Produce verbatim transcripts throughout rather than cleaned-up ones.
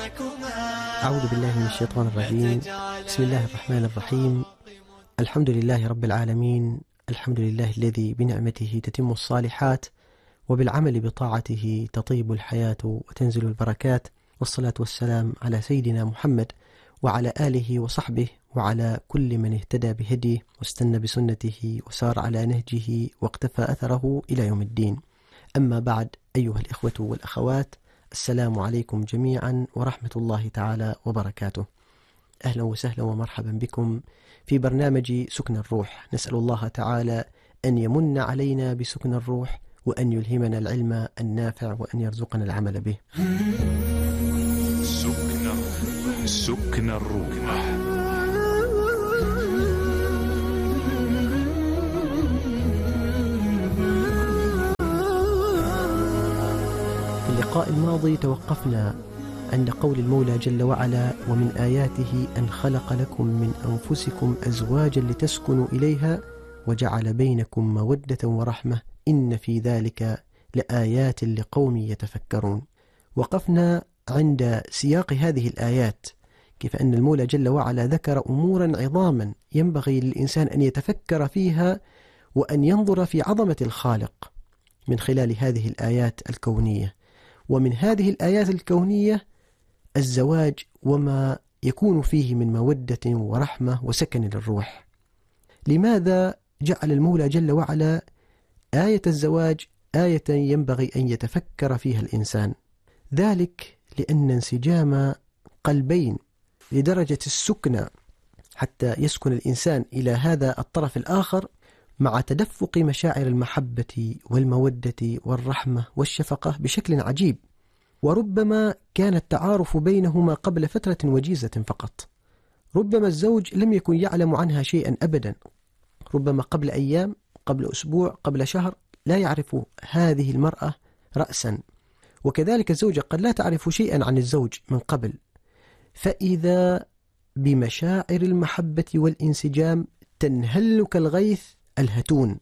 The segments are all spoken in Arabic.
أعوذ بالله من الشيطان الرجيم. بسم الله الرحمن الرحيم. الحمد لله رب العالمين، الحمد لله الذي بنعمته تتم الصالحات وبالعمل بطاعته تطيب الحياة وتنزل البركات، والصلاة والسلام على سيدنا محمد وعلى آله وصحبه وعلى كل من اهتدى بهديه واستنى بسنته وسار على نهجه واقتفى أثره إلى يوم الدين. أما بعد، أيها الإخوة والأخوات، السلام عليكم جميعا ورحمة الله تعالى وبركاته. أهلا وسهلا ومرحبا بكم في برنامج سكن الروح. نسأل الله تعالى أن يمن علينا بسكن الروح، وأن يلهمنا العلم النافع، وأن يرزقنا العمل به. سكن الروح. سكن الروح. في اللقاء الماضي توقفنا عند قول المولى جل وعلا: ومن آياته أن خلق لكم من أنفسكم أزواجا لتسكنوا إليها وجعل بينكم مودة ورحمة إن في ذلك لآيات لقوم يتفكرون. وقفنا عند سياق هذه الآيات، كيف أن المولى جل وعلا ذكر أمورا عظاما ينبغي للإنسان أن يتفكر فيها وأن ينظر في عظمة الخالق من خلال هذه الآيات الكونية. ومن هذه الآيات الكونية الزواج وما يكون فيه من مودة ورحمة وسكن للروح. لماذا جعل المولى جل وعلا آية الزواج آية ينبغي أن يتفكر فيها الإنسان؟ ذلك لأن انسجام قلبين لدرجة السكنى حتى يسكن الإنسان إلى هذا الطرف الآخر مع تدفق مشاعر المحبة والمودة والرحمة والشفقة بشكل عجيب. وربما كان التعارف بينهما قبل فترة وجيزة فقط، ربما الزوج لم يكن يعلم عنها شيئا أبدا، ربما قبل أيام، قبل أسبوع، قبل شهر لا يعرف هذه المرأة رأسا، وكذلك الزوجة قد لا تعرف شيئا عن الزوج من قبل. فإذا بمشاعر المحبة والانسجام تنهل كالغيث الهتون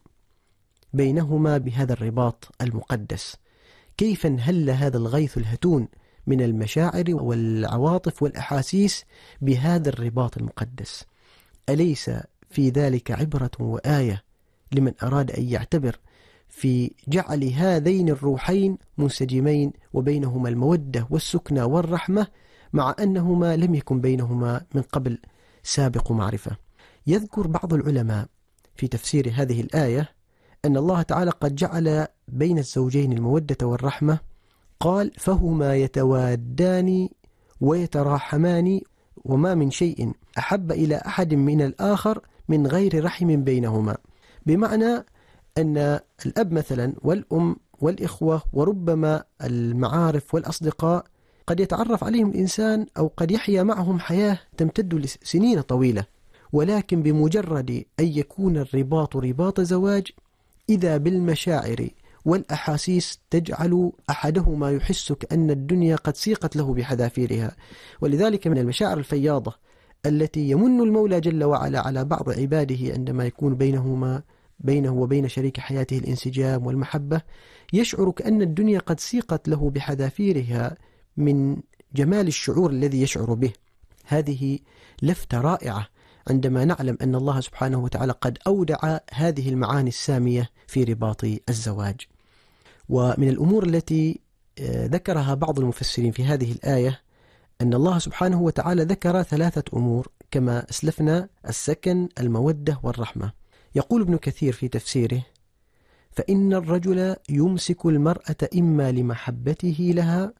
بينهما بهذا الرباط المقدس. كيف انهل هذا الغيث الهتون من المشاعر والعواطف والأحاسيس بهذا الرباط المقدس؟ أليس في ذلك عبرة وآية لمن أراد أن يعتبر في جعل هذين الروحين منسجمين وبينهما المودة والسكنى والرحمة، مع أنهما لم يكن بينهما من قبل سابق معرفة؟ يذكر بعض العلماء في تفسير هذه الآية أن الله تعالى قد جعل بين الزوجين المودة والرحمة، قال: فهما يتوادان ويتراحمان وما من شيء أحب إلى أحد من الآخر من غير رحم بينهما. بمعنى أن الأب مثلا والأم والإخوة وربما المعارف والأصدقاء قد يتعرف عليهم الإنسان أو قد يحيا معهم حياة تمتد لسنين طويلة، ولكن بمجرد أن يكون الرباط رباط زواج إذا بالمشاعر والأحاسيس تجعل أحدهما يحس كأن الدنيا قد سيقت له بحذافيرها. ولذلك من المشاعر الفياضة التي يمن المولى جل وعلا على بعض عباده عندما يكون بينهما بينه وبين شريك حياته الانسجام والمحبة، يشعر كأن الدنيا قد سيقت له بحذافيرها من جمال الشعور الذي يشعر به. هذه لفتة رائعة عندما نعلم أن الله سبحانه وتعالى قد أودع هذه المعاني السامية في رباط الزواج. ومن الأمور التي ذكرها بعض المفسرين في هذه الآية أن الله سبحانه وتعالى ذكر ثلاثة أمور كما أسلفنا: السكن، المودة، والرحمة. يقول ابن كثير في تفسيره: فإن الرجل يمسك المرأة إما لمحبته لها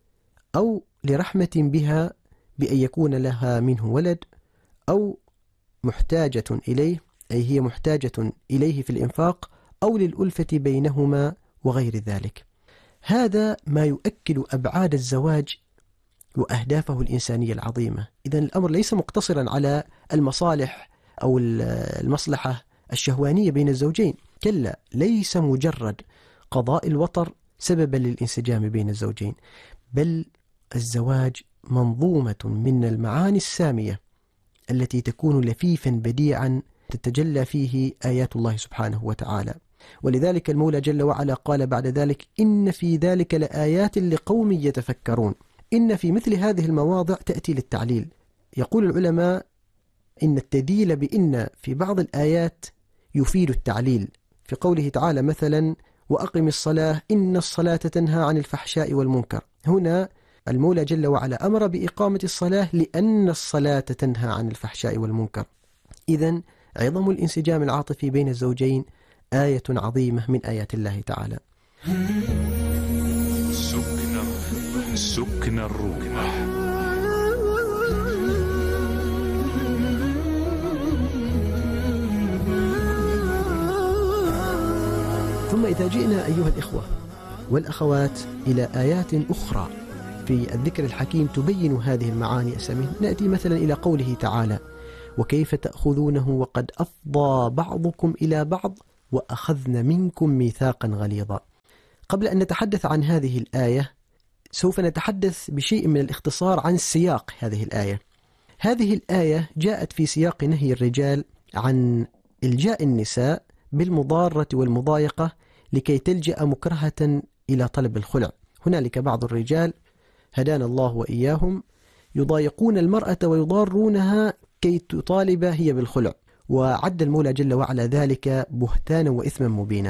أو لرحمة بها بأن يكون لها منه ولد، أو محتاجة إليه أي هي محتاجة إليه في الإنفاق، أو للألفة بينهما وغير ذلك. هذا ما يؤكد أبعاد الزواج وأهدافه الإنسانية العظيمة. إذن الأمر ليس مقتصرا على المصالح أو المصلحة الشهوانية بين الزوجين، كلا، ليس مجرد قضاء الوطر سببا للانسجام بين الزوجين، بل الزواج منظومة من المعاني السامية التي تكون لفيفا بديعا تتجلى فيه آيات الله سبحانه وتعالى. ولذلك المولى جل وعلا قال بعد ذلك: إن في ذلك لآيات لقوم يتفكرون. إن في مثل هذه المواضع تأتي للتعليل. يقول العلماء إن التدليل بإن في بعض الآيات يفيد التعليل، في قوله تعالى مثلا وأقم الصلاة إن الصلاة تنهى عن الفحشاء والمنكر. هنا المولى جل وعلا أمر بإقامة الصلاة لأن الصلاة تنهى عن الفحشاء والمنكر. إذن عظم الانسجام العاطفي بين الزوجين آية عظيمة من آيات الله تعالى. سكن سكن الروح. ثم إذا جئنا أيها الإخوة والأخوات إلى آيات أخرى في الذكر الحكيم تبين هذه المعاني أسامين، نأتي مثلا إلى قوله تعالى وكيف تأخذونه وقد أفضى بعضكم إلى بعض وأخذن منكم ميثاقا غليظا. قبل أن نتحدث عن هذه الآية سوف نتحدث بشيء من الاختصار عن سياق هذه الآية. هذه الآية جاءت في سياق نهي الرجال عن إلجاء النساء بالمضارة والمضايقة لكي تلجأ مكرهة إلى طلب الخلع. هنالك بعض الرجال هدانا الله وإياهم يضايقون المرأة ويضارونها كي تطالب هي بالخلع، وعد المولى جل وعلا ذلك بهتانا وإثما مبينا.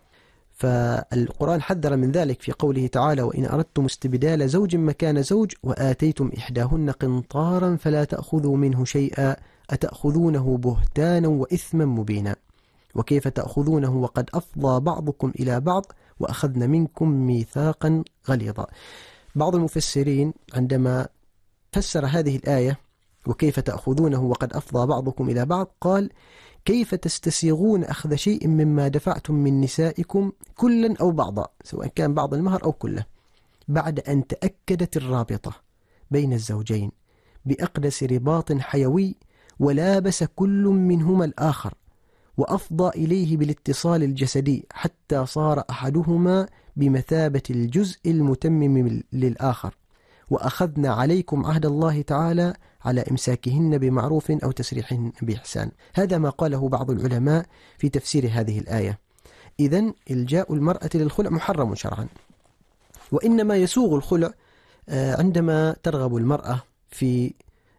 فالقرآن حذر من ذلك في قوله تعالى وإن أردتم استبدال زوج مكان زوج وآتيتم إحداهن قنطارا فلا تأخذوا منه شيئا أتأخذونه بهتانا وإثما مبينا وكيف تأخذونه وقد أفضى بعضكم إلى بعض وأخذن منكم ميثاقا غليظا. بعض المفسرين عندما فسر هذه الآية وكيف تأخذونه وقد أفضى بعضكم إلى بعض قال كيف تستسيغون أخذ شيء مما دفعتم من نسائكم كلا أو بعضا، سواء كان بعض المهر أو كله، بعد أن تأكدت الرابطة بين الزوجين بأقدس رباط حيوي ولابس كل منهما الآخر وأفضى إليه بالاتصال الجسدي حتى صار أحدهما بمثابة الجزء المتمم للآخر، وأخذنا عليكم عهد الله تعالى على إمساكهن بمعروف أو تسريحهن بإحسان. هذا ما قاله بعض العلماء في تفسير هذه الآية. إذن إلجاء المرأة للخلع محرم شرعا، وإنما يسوغ الخلع عندما ترغب المرأة في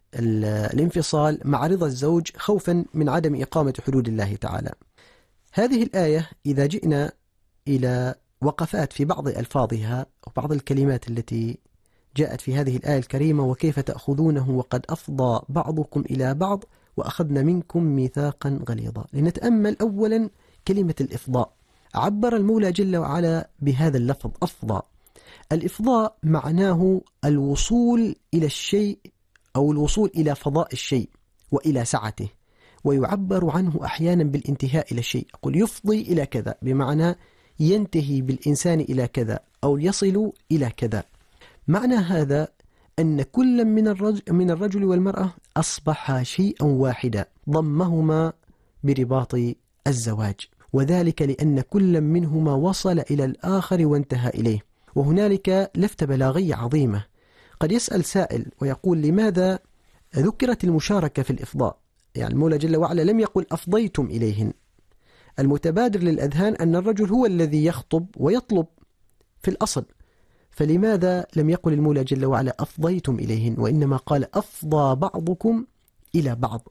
الانفصال مع رضا الزوج خوفا من عدم إقامة حدود الله تعالى. هذه الآية إذا جئنا إلى وقفات في بعض ألفاظها وبعض الكلمات التي جاءت في هذه الآية الكريمة وكيف تأخذونه وقد أفضى بعضكم إلى بعض وأخذنا منكم ميثاقا غليظا، لنتأمل أولا كلمة الإفضاء. عبر المولى جل وعلا بهذا اللفظ أفضى. الإفضاء معناه الوصول إلى الشيء أو الوصول إلى فضاء الشيء وإلى سعته، ويعبر عنه أحيانا بالانتهاء إلى الشيء، قل يفضي إلى كذا بمعنى ينتهي بالإنسان إلى كذا أو يصل إلى كذا. معنى هذا أن كل من الرجل, من الرجل والمرأة أصبح شيئا واحدا ضمهما برباط الزواج، وذلك لأن كل منهما وصل إلى الآخر وانتهى إليه. وهنالك لفتة بلاغية عظيمة. قد يسأل سائل ويقول لماذا ذكرت المشاركة في الإفضاء؟ يعني المولى جل وعلا لم يقل أفضيتم إليهن. المتبادر للأذهان أن الرجل هو الذي يخطب ويطلب في الأصل، فلماذا لم يقل المولى جل وعلا أفضيتم إليهن وإنما قال أفضى بعضكم إلى بعض؟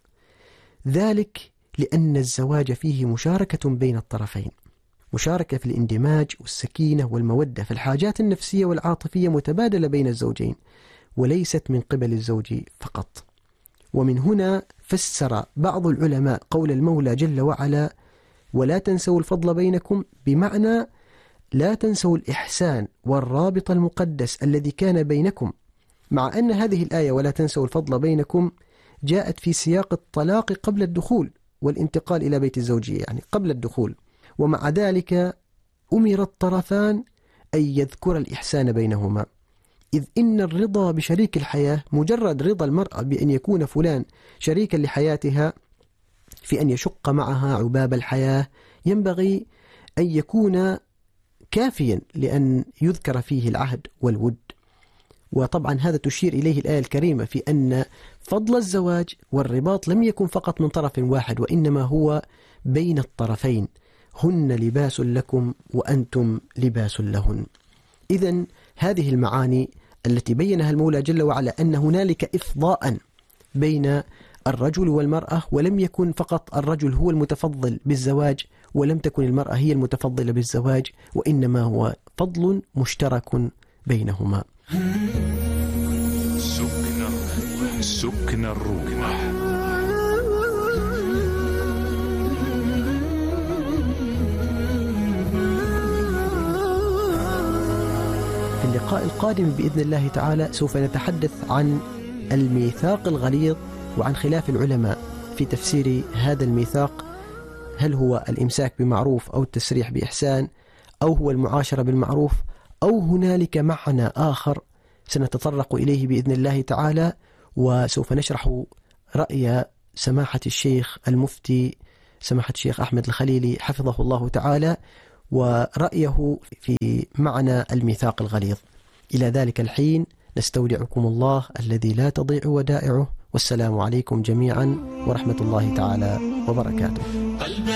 ذلك لأن الزواج فيه مشاركة بين الطرفين، مشاركة في الاندماج والسكينة والمودة، في الحاجات النفسية والعاطفية متبادلة بين الزوجين وليست من قبل الزوج فقط. ومن هنا فسر بعض العلماء قول المولى جل وعلا ولا تنسوا الفضل بينكم بمعنى لا تنسوا الإحسان والرابط المقدس الذي كان بينكم، مع أن هذه الآية ولا تنسوا الفضل بينكم جاءت في سياق الطلاق قبل الدخول والانتقال إلى بيت الزوجية، يعني قبل الدخول، ومع ذلك أمر الطرفان أن يذكر الإحسان بينهما، إذ إن الرضا بشريك الحياة مجرد رضا المرأة بأن يكون فلان شريكا لحياتها في أن يشق معها عباب الحياة ينبغي أن يكون كافيا لأن يذكر فيه العهد والود. وطبعا هذا تشير إليه الآية الكريمة في أن فضل الزواج والرباط لم يكن فقط من طرف واحد، وإنما هو بين الطرفين، هن لباس لكم وأنتم لباس لهن. إذن هذه المعاني التي بينها المولى جل وعلا أن هنالك إفضاء بين الرجل والمرأة، ولم يكن فقط الرجل هو المتفضل بالزواج ولم تكن المرأة هي المتفضلة بالزواج، وإنما هو فضل مشترك بينهما. سكن سكن الروح. في اللقاء القادم بإذن الله تعالى سوف نتحدث عن الميثاق الغليظ وعن خلاف العلماء في تفسير هذا الميثاق، هل هو الإمساك بمعروف أو التسريح بإحسان أو هو المعاشرة بالمعروف أو هنالك معنى آخر سنتطرق إليه بإذن الله تعالى. وسوف نشرح رأي سماحة الشيخ المفتي سماحة الشيخ أحمد الخليلي حفظه الله تعالى ورأيه في معنى الميثاق الغليظ. إلى ذلك الحين نستودعكم الله الذي لا تضيع ودائعه، والسلام عليكم جميعا ورحمة الله تعالى وبركاته.